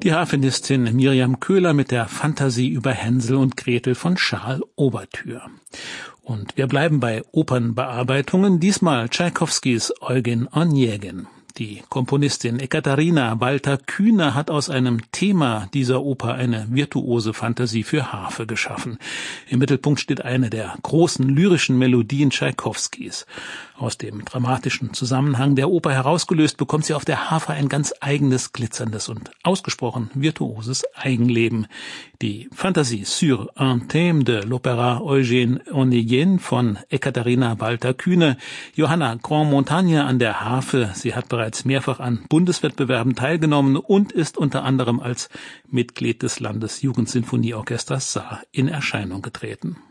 Die Harfenistin Miriam Köhler mit der Fantasie über Hänsel und Gretel von Charles Oberthür. Und wir bleiben bei Opernbearbeitungen, diesmal Tschaikowskis Eugen Onegin. Die Komponistin Ekaterina Walter-Kühne hat aus einem Thema dieser Oper eine virtuose Fantasie für Harfe geschaffen. Im Mittelpunkt steht eine der großen lyrischen Melodien Tschaikowskis. Aus dem dramatischen Zusammenhang der Oper herausgelöst bekommt sie auf der Harfe ein ganz eigenes, glitzerndes und ausgesprochen virtuoses Eigenleben. Die Fantasie sur un thème de l'Opéra Eugen Onegin von Ekaterina Walter-Kühne, Johanna Grand-Montagne an der Harfe. Sie hat bereits mehrfach an Bundeswettbewerben teilgenommen und ist unter anderem als Mitglied des Landesjugendsinfonieorchesters Saar in Erscheinung getreten.